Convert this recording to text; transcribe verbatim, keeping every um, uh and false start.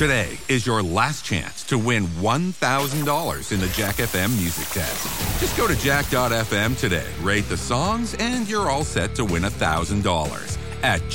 Today is your last chance to win one thousand dollars in the Jack F M Music Test. Just go to jack dot f m today, rate the songs, and you're all set to win one thousand dollars at